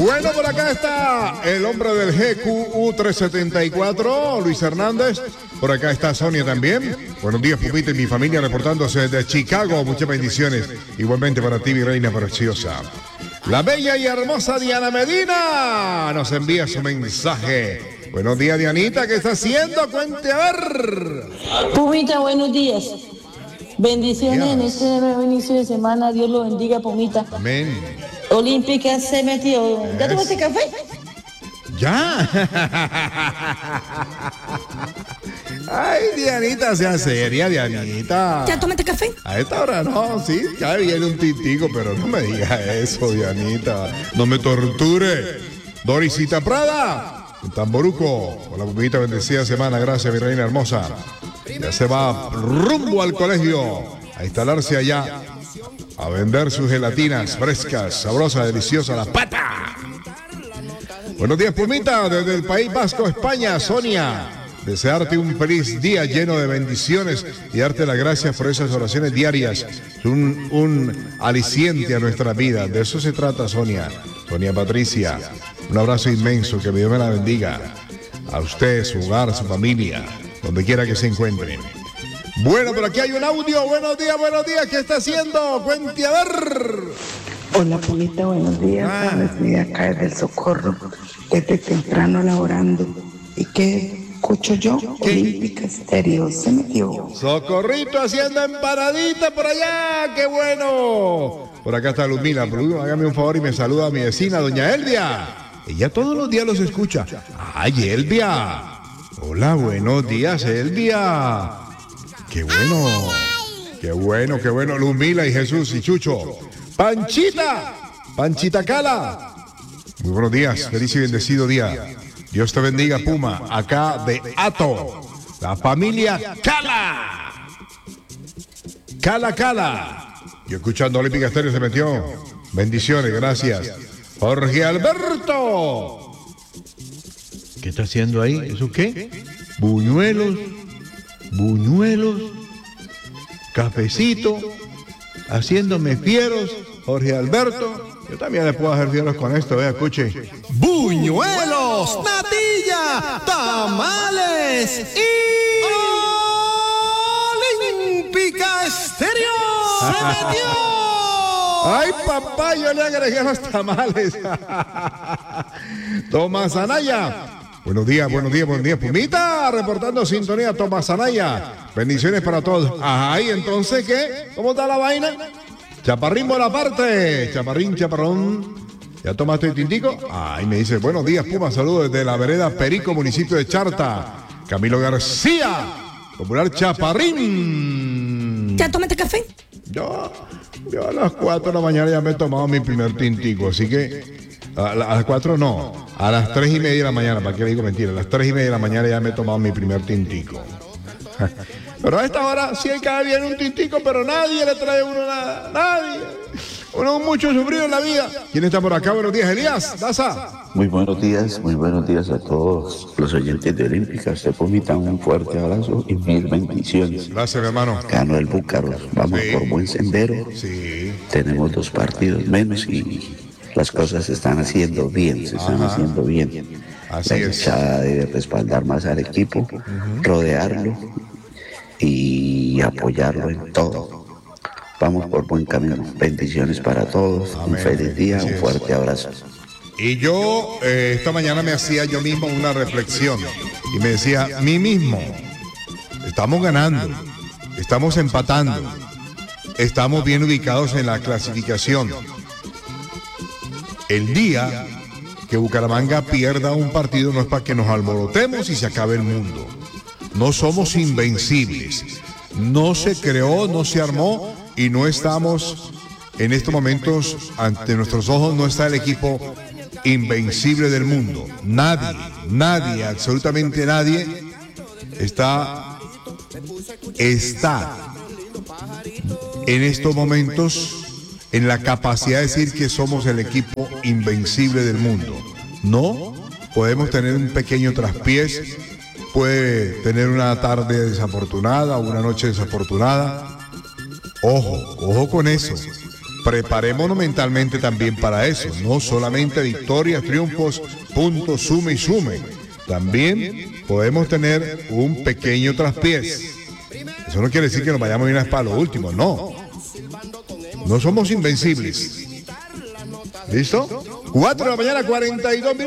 Bueno, por acá está el hombre del GQU 374, Luis Hernández. Por acá está Sonia también. Buenos días, Pupita y mi familia reportándose desde Chicago. Muchas bendiciones. Igualmente para ti, mi reina preciosa. La bella y hermosa Diana Medina nos envía su mensaje. Buenos días, Dianita. ¿Qué está haciendo? Cuente a ver. Pumita, buenos días. Bendiciones en este nuevo inicio de semana. Dios lo bendiga, Pumita. Amén. Olímpica se metió. ¿Ya tomaste café? ¡Ya! Ay, Dianita, sea seria, Dianita. ¿Ya tomaste café? A esta hora no, sí, ya viene un tintico, pero no me diga eso, Dianita. No me torture. Dorisita Prada, en Tamboruco, con la Pupita, bendecida semana. Gracias, mi reina hermosa. Ya se va rumbo al colegio a instalarse allá, a vender sus gelatinas frescas, sabrosas, deliciosas, la pata. Buenos días, Pumita, desde el País Vasco, España, Sonia. Desearte un feliz día lleno de bendiciones y darte las gracias por esas oraciones diarias. Es un aliciente a nuestra vida. De eso se trata, Sonia. Sonia Patricia, un abrazo inmenso, que Dios me la bendiga. A usted, su hogar, su familia, donde quiera que se encuentren. Bueno, pero aquí hay un audio. Buenos días, ¿qué está haciendo? Cuente a ver. Hola, Pumita, buenos días. Estoy acá desde el Socorro, desde temprano laborando. ¿Y qué escucho yo? ¿Qué? Olímpica Estéreo se metió. Socorrito haciendo empanadita por allá. ¡Qué bueno! Por acá está Lumila. Hágame un favor y me saluda a mi vecina, doña Elvia. Ella todos los días los escucha. ¡Ay, Elvia! Hola, buenos días, Elvia. ¡Qué bueno! ¡Qué bueno, qué bueno! Lumila y Jesús y Chucho. Panchita Cala. Muy buenos días, feliz y bendecido día. Dios te bendiga, Puma. Acá de Ato, la familia Cala. Cala. Y escuchando Olímpica Estéreo se metió. Bendiciones, gracias. Jorge Alberto. ¿Qué está haciendo ahí? ¿Eso qué? Buñuelos. Cafecito. Haciéndome fieros. Jorge Alberto. Yo también le puedo hacer fieros con esto, escuche. Buñuelos, natilla, tamales y Olímpica Estéreo se metió. Ay, papá, yo le agregué los tamales. Tomás Anaya. Buenos días, Pumita, reportando sintonía, Tomás Anaya. Bendiciones para todos. Ajá, ¿y entonces qué? ¿Cómo está la vaina? Chaparrín Bonaparte, chaparrón. ¿Ya tomaste el tintico? Ay, me dice, buenos días, Puma, saludos desde la vereda Perico, municipio de Charta. Camilo García, popular Chaparrín. ¿Ya tomaste café? Yo a las 4 de la mañana ya me he tomado mi primer tintico, así que a las 4 no, a las 3:30 de la mañana, ¿para qué le digo mentira? A las 3:30 de la mañana ya me he tomado mi primer tintico. Pero a esta hora sí hay cada día un tintico, pero nadie le trae a uno nada, nadie. Uno mucho sufrido en la vida. ¿Quién está por acá? Buenos días, Elías Daza. Muy buenos días a todos los oyentes de Olímpica. Se Pumita, un fuerte abrazo y mil bendiciones. Gracias, mi hermano. Ganó el Búcaro, vamos Sí. por buen sendero. Sí. Tenemos 2 partidos menos y las cosas se están haciendo bien, haciendo bien. Así La es. hinchada debe respaldar más al equipo, rodearlo y apoyarlo en todo. Vamos por buen camino. Bendiciones para todos. Amén. Un feliz día, Así un es. fuerte abrazo. Y yo esta mañana me hacía yo mismo una reflexión y me decía, mí mismo, estamos ganando, estamos empatando, estamos bien ubicados en la clasificación. El día que Bucaramanga pierda un partido no es para que nos alborotemos y se acabe el mundo. No somos invencibles. No se creó, no se armó y no estamos en estos momentos ante nuestros ojos, no está el equipo invencible del mundo. Nadie, absolutamente nadie está en estos momentos en la capacidad de decir que somos el equipo invencible del mundo. No, podemos tener un pequeño traspiés, puede tener una tarde desafortunada, una noche desafortunada. Ojo con eso. preparémonos mentalmente también para eso. No solamente victorias, triunfos, puntos, sume y sume. También podemos tener un pequeño traspiés. Eso no quiere decir que nos vayamos a ir para lo último, no. No somos invencibles. ¿Listo? 4 de la mañana, 42 minutos.